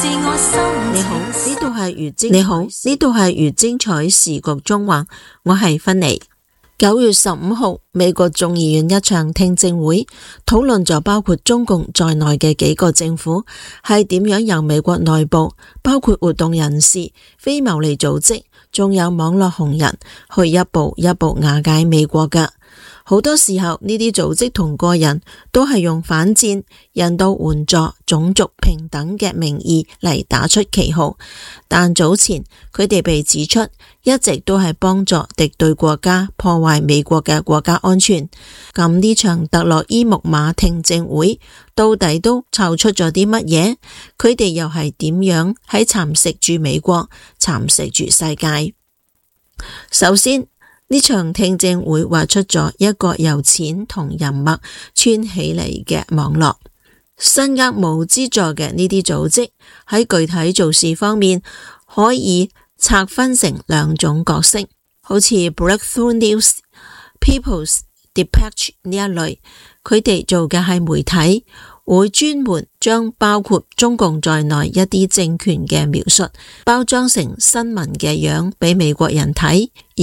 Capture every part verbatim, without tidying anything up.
你好，呢度係粵精你好，呢度係粵精彩時局中環，我係芬妮。九月十五號，美國眾議院一場聽證會討論咗包括中共在內嘅幾個政府係點樣由美國內部，包括活動人士、非牟利組織，仲有網絡紅人去一步一步瓦解美國嘅。好多時候呢啲組織同個人都係用反戰、人道援助、種族平等嘅名義嚟打出旗號，但早前佢哋被指出一直都係幫助敵對國家破壞美國嘅國家安全。咁呢場特洛伊木馬聽證會到底都湊出咗啲乜嘢？佢哋又係點樣喺蠶食住美國、蠶食住世界？首先，呢場聽證會畫出咗一個由錢同人脈串起嚟嘅網絡，身額無資助嘅呢啲組織喺具體做事方面可以拆分成兩種角色，好似 Breakthrough News、People's Dispatch 呢一類，佢哋做嘅係媒體，會專門將包括中共在內一啲政權嘅描述包裝成新聞嘅樣俾美國人睇，而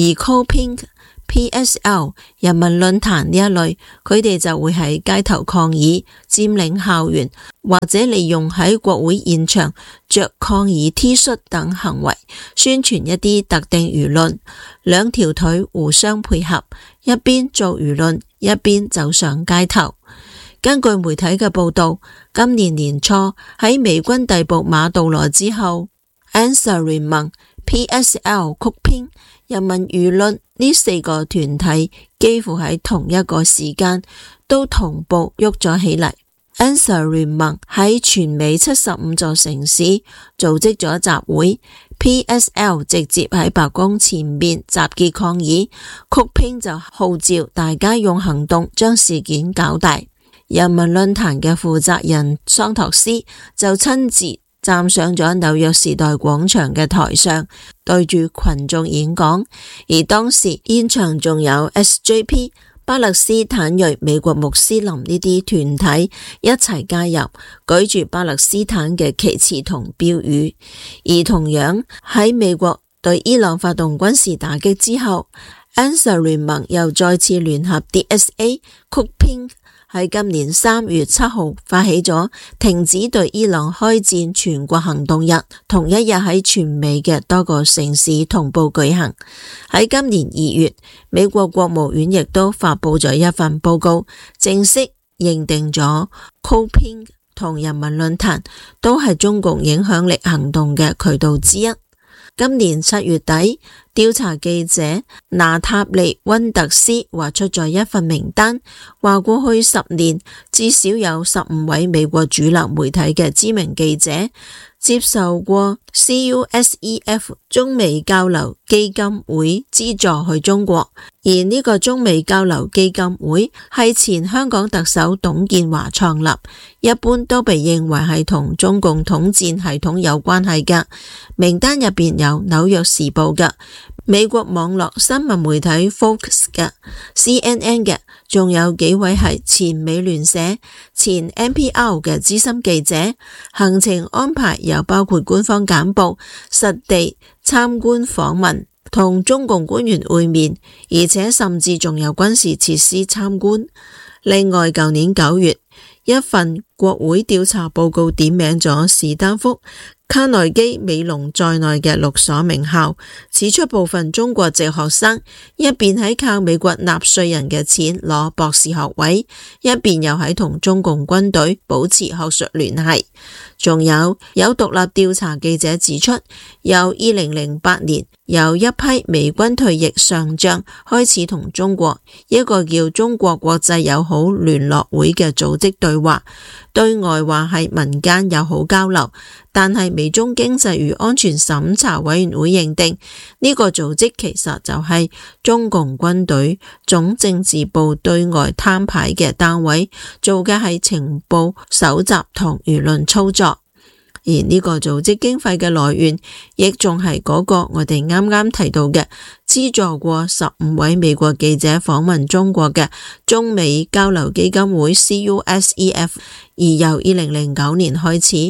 Copink、P S L、人民論壇呢一類，佢哋就會喺街頭抗議、佔領校園，或者利用喺國會現場着抗議 T 恤等行為宣傳一啲特定輿論，兩條腿互相配合，一邊做輿論，一邊走上街頭。根據媒體嘅報道，今年年初喺美軍逮捕馬杜羅之後，安薩聯盟、P S L、Copink、人民輿論呢四個團體幾乎喺同一個時間都同步喐咗起嚟。安薩聯盟喺全美七十五座城市組織咗集會， P S L 直接喺白宮前面集結抗議， Copink 就號召大家用行動將事件搞大。人民論壇嘅負責人桑托斯就親自站上咗紐約時代廣場嘅台上，對住群眾演講，而當時現場仲有 S J P、巴勒斯坦裔美國穆斯林呢啲團體一齊加入，舉住巴勒斯坦嘅旗幟同標語。而同樣喺美國對伊朗發動軍事打擊之後，安薩聯盟又再次聯合 D S A、Copink喺今年三月七號發起咗停止對伊朗開戰全國行動日，同一日喺全美嘅多個城市同步舉行。喺今年二月，美國國務院亦都發佈咗一份報告，正式認定咗 Copink 同人民論壇都係中共影響力行動嘅渠道之一。今年七月底，調查記者娜塔莉溫特斯畫出咗一份名單，話過去十年至少有十五位美國主流媒體嘅知名記者接受過 C U S E F 中美交流基金會資助去中國，而呢個中美交流基金會係前香港特首董建華創立，一般都被認為係同中共統戰系統有關係嘅。名單入邊有紐約時報嘅、美國網絡新聞媒體 Fox 嘅、C N N 嘅，仲有幾位係前美聯社、前 N P R 嘅資深記者。行程安排又包括官方簡報、實地參觀訪問、同中共官員會面，而且甚至仲有軍事設施參觀。另外，舊年九月，一份國會調查報告點名咗史丹福、卡內基美隆在內嘅六所名校，指出部分中國籍學生一邊喺靠美國納稅人嘅錢攞博士學位，一邊又喺同中共軍隊保持學術聯繫。仲有有獨立調查記者指出，由二零零八年有一批美軍退役上將開始同中國一個叫中國國際友好聯絡會嘅組織對話，對外話係民間友好交流，但係美中經濟與安全審查委員會認定呢個組織其實就係中共軍隊總政治部對外攤牌嘅單位，做嘅係情報搜集同輿論操作。而呢個組織經費嘅來源亦仲係嗰個我哋啱啱提到嘅資助過十五位美國記者訪問中國嘅中美交流基金會 C U S E F。 而由二零零九年開始，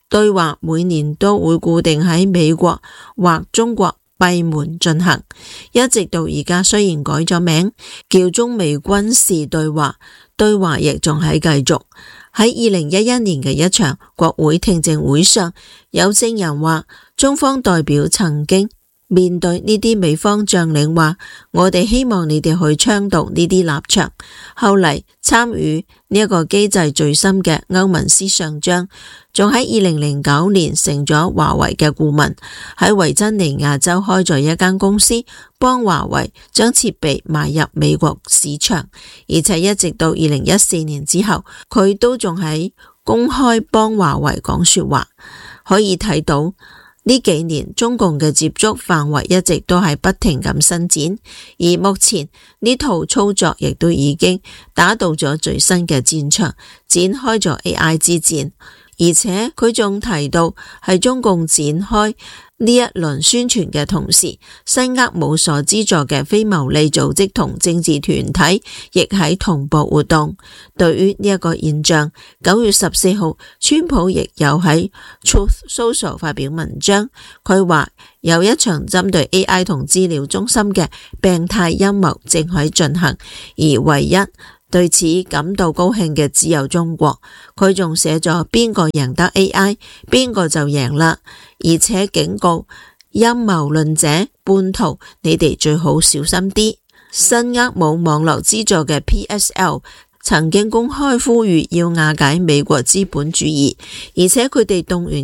對話每年都會固定喺美國或中國閉門進行，一直到而家，雖然改咗名叫中美軍事對話，對話亦仲係繼續。喺二零一一年嘅一場國會聽證會上，有證人話，中方代表曾經面對呢啲美方將領話，我哋希望你哋去倡導呢啲立場。後嚟參與呢一個機制最深嘅歐文斯上將，仲喺二零零九年成咗華為嘅顧問，喺維珍尼亞州開咗一間公司，幫華為將設備賣入美國市場，而且一直到二零一四年之後，佢都仲喺公開幫華為講說話。可以睇到呢幾年中共嘅接觸範圍一直都係不停咁伸展，而目前呢套操作亦都已經打到咗最新嘅戰場，展開咗 A I 之戰。而且佢仲提到，係中共展開呢一輪宣傳嘅同時，新厄姆所資助嘅非牟利組織同政治團體亦喺同步活動。對於呢一個現象，九月十四號，川普亦有喺 Truth Social 發表文章，佢話有一場針對 A I 同資料中心嘅病態陰謀正喺進行，而唯一對此感到高興嘅只有中國。佢仲寫咗邊個贏得 A I， 邊個就贏啦，而且警告陰謀論者叛徒，你哋最好小心啲。新厄姆網絡資助嘅 P S L 曾經公開呼籲要瓦解美國資本主義，而且佢哋動員